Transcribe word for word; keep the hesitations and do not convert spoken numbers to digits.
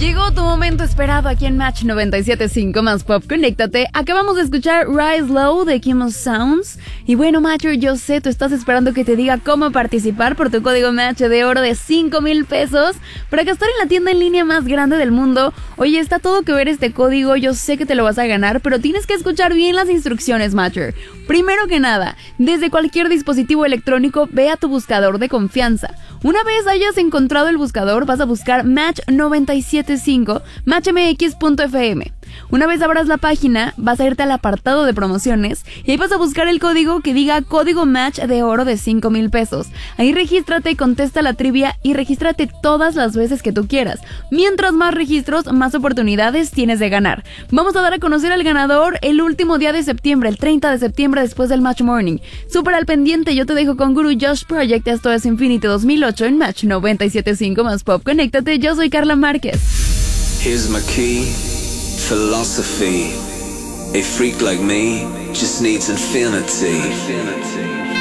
Llegó tu momento esperado aquí en Match noventa y siete punto cinco más Pop. Conéctate. Acabamos de escuchar Rise Low de Kim Sounds. Y bueno, Matcher, yo sé, tú estás esperando que te diga cómo participar por tu código Match de oro de cinco mil pesos para gastar en la tienda en línea más grande del mundo. Oye, está todo que ver este código. Yo sé que te lo vas a ganar, pero tienes que escuchar bien las instrucciones, Matcher. Primero que nada, desde cualquier dispositivo electrónico, ve a tu buscador de confianza. Una vez hayas encontrado el buscador, vas a buscar Match noventa y siete punto cinco, match m x punto f m. Una vez abras la página, vas a irte al apartado de promociones y ahí vas a buscar el código que diga código Match de oro de cinco mil pesos. Ahí regístrate, contesta la trivia y regístrate todas las veces que tú quieras. Mientras más registros, más oportunidades tienes de ganar. Vamos a dar a conocer al ganador el último día de septiembre, el treinta de septiembre, después del Match Morning. Súper al pendiente, yo te dejo con Guru Josh Project. Esto es Infinity dos mil ocho en Match noventa y siete punto cinco más Pop. Conéctate, yo soy Carla Márquez. Here's my key, philosophy. A freak like me just needs infinity. infinity.